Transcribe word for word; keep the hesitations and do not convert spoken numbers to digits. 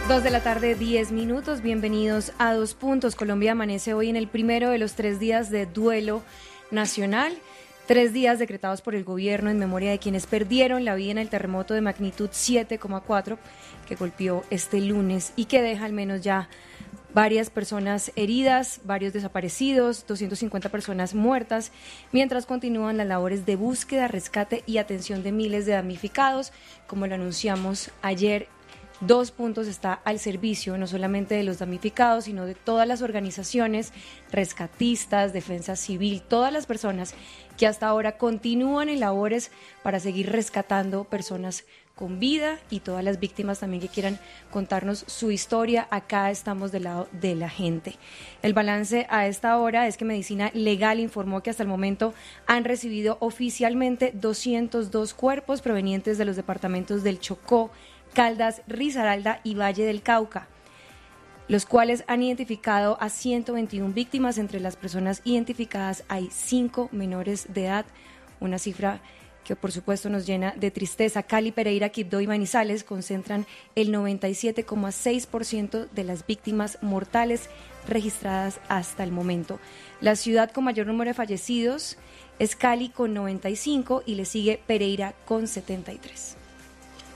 Dos de la tarde, diez minutos. Bienvenidos a Dos Puntos. Colombia amanece hoy en el primero de los tres días de duelo nacional. Tres días decretados por el gobierno en memoria de quienes perdieron la vida en el terremoto de magnitud siete coma cuatro que golpeó este lunes y que deja al menos ya varias personas heridas, varios desaparecidos, doscientas cincuenta personas muertas, mientras continúan las labores de búsqueda, rescate y atención de miles de damnificados, como lo anunciamos ayer. Dos Puntos está al servicio no solamente de los damnificados, sino de todas las organizaciones, rescatistas, defensa civil, todas las personas que hasta ahora continúan en labores para seguir rescatando personas con vida y todas las víctimas también que quieran contarnos su historia. Acá estamos del lado de la gente. El balance a esta hora es que Medicina Legal informó que hasta el momento han recibido oficialmente doscientos dos cuerpos provenientes de los departamentos del Chocó, Caldas, Risaralda y Valle del Cauca, los cuales han identificado a ciento veintiuna víctimas. Entre las personas identificadas hay cinco menores de edad, una cifra que por supuesto nos llena de tristeza. Cali, Pereira, Quibdó y Manizales concentran el noventa y siete coma seis por ciento de las víctimas mortales registradas hasta el momento. La ciudad con mayor número de fallecidos es Cali con noventa y cinco y le sigue Pereira con setenta y tres.